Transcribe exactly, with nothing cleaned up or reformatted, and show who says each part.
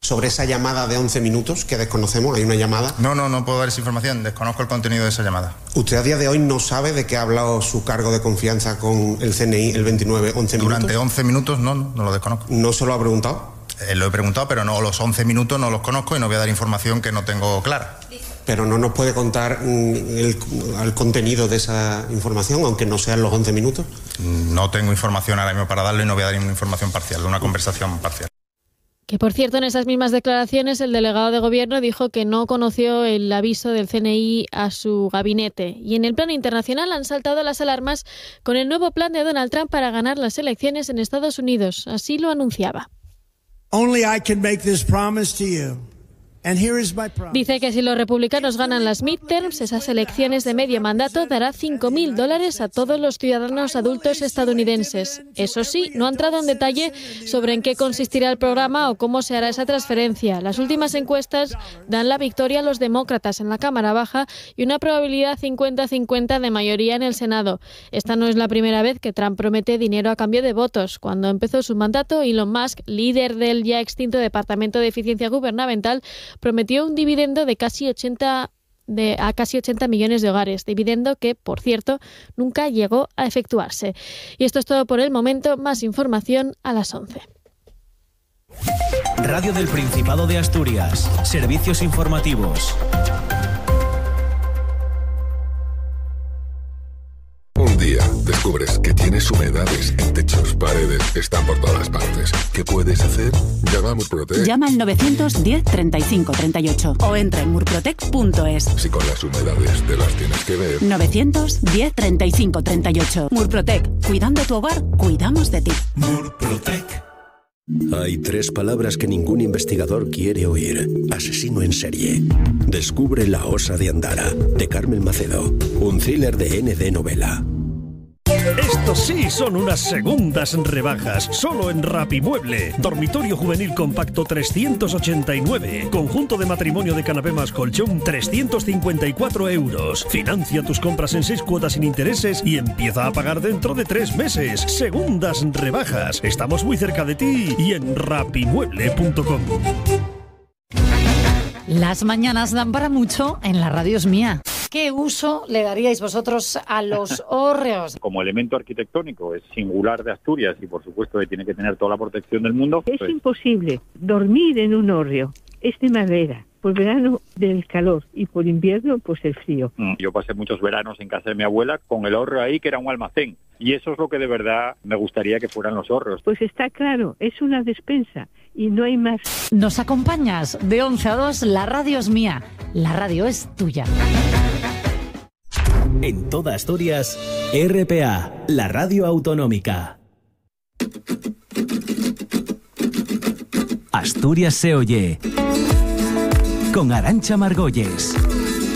Speaker 1: Sobre esa llamada de once minutos que desconocemos, hay una llamada.
Speaker 2: No, no, no puedo dar esa información, desconozco el contenido de esa llamada.
Speaker 1: ¿Usted a día de hoy no sabe de qué ha hablado su cargo de confianza con el C N I el veintinueve, once minutos?
Speaker 2: Durante once minutos no, no, no lo desconozco.
Speaker 1: ¿No se lo ha preguntado?
Speaker 2: Eh, lo he preguntado, pero no, los once minutos no los conozco y no voy a dar información que no tengo clara.
Speaker 1: Pero no nos puede contar el, el contenido de esa información, aunque no sean los once minutos.
Speaker 2: No tengo información ahora mismo para darle y no voy a dar una información parcial, una conversación parcial.
Speaker 3: Que, por cierto, en esas mismas declaraciones el delegado de Gobierno dijo que no conoció el aviso del C N I a su gabinete. Y en el plano internacional han saltado las alarmas con el nuevo plan de Donald Trump para ganar las elecciones en Estados Unidos. Así lo anunciaba.
Speaker 4: Only I can make this promise to you.
Speaker 3: Dice que si los republicanos ganan las midterms, esas elecciones de medio mandato, dará cinco mil dólares a todos los ciudadanos adultos estadounidenses. Eso sí, no ha entrado en detalle sobre en qué consistirá el programa o cómo se hará esa transferencia. Las últimas encuestas dan la victoria a los demócratas en la Cámara Baja y una probabilidad cincuenta cincuenta de mayoría en el Senado. Esta no es la primera vez que Trump promete dinero a cambio de votos. Cuando empezó su mandato, Elon Musk, líder del ya extinto Departamento de Eficiencia Gubernamental, prometió un dividendo de casi ochenta de, a casi ochenta millones de hogares, dividendo que, por cierto, nunca llegó a efectuarse. Y esto es todo por el momento. Más información a las once.
Speaker 5: Radio del Principado de Asturias. Servicios informativos.
Speaker 6: Un día descubres que tienes humedades en techos, paredes, están por todas partes. ¿Qué puedes hacer? Llama a Murprotec.
Speaker 7: Llama al novecientos diez treinta y cinco treinta y ocho o entra en murprotec punto es.
Speaker 6: Si con las humedades te las tienes que ver.
Speaker 7: novecientos diez treinta y cinco treinta y ocho. Murprotec. Cuidando tu hogar, cuidamos de ti.
Speaker 8: Murprotec. Hay tres palabras que ningún investigador quiere oír. Asesino en serie. Descubre La Osa de Andara, de Carmen Macedo. Un thriller de N D Novela.
Speaker 9: Estos sí son unas segundas rebajas, solo en Rapimueble. Dormitorio juvenil compacto trescientos ochenta y nueve. Conjunto de matrimonio de canapé más colchón trescientos cincuenta y cuatro euros. Financia tus compras en seis cuotas sin intereses y empieza a pagar dentro de tres meses. Segundas rebajas. Estamos muy cerca de ti y en rapimueble punto com.
Speaker 10: Las mañanas dan para mucho en la radio es mía. ¿Qué uso le daríais vosotros a los hórreos?
Speaker 11: Como elemento arquitectónico es singular de Asturias y por supuesto que tiene que tener toda la protección del mundo.
Speaker 12: Es
Speaker 11: pues...
Speaker 12: imposible dormir en un hórreo. Es de madera. Por verano del calor y por invierno pues el frío.
Speaker 11: Yo pasé muchos veranos en casa de mi abuela con el hórreo ahí que era un almacén. Y eso es lo que de verdad me gustaría que fueran los hórreos.
Speaker 12: Pues está claro, es una despensa y no hay más.
Speaker 10: ¿Nos acompañas? De once a dos, la radio es mía. La radio es tuya.
Speaker 5: En toda Asturias, R P A, la radio autonómica. Asturias se oye. Con Arantxa Margolles.